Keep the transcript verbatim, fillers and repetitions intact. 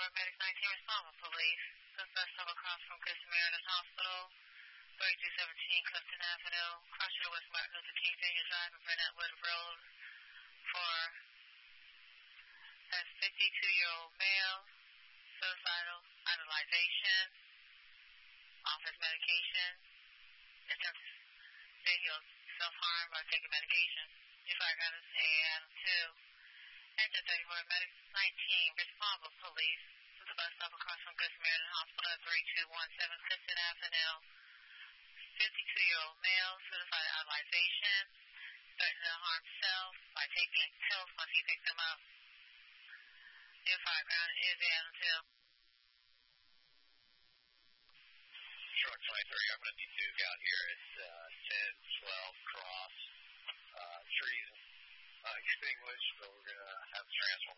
Medic nineteen, respond with police. Suspect stumbled across from Good Samaritan Hospital, thirty-two seventeen Clifton Avenue, cross your West Martin Luther King Junior Drive and Burnett Wood Road for a fifty-two-year-old male, suicidal, idolization, office medication, attempts that he'll self-harm by taking medication. If I got us A M two, engine thirty-four, Medic nineteen, respond with police. To the bus stop across from Good Samaritan Hospital at thirty-two seventeen Clifton Avenue, fifty-two-year-old male, suicide idolization, threatening to harm himself by taking pills once he picks them up. If I ground is A M two. Truck twenty-three, I'm going to need to out here at uh, ten twelve Cross. Uh, trees uh, extinguished, so we're going to have the transformer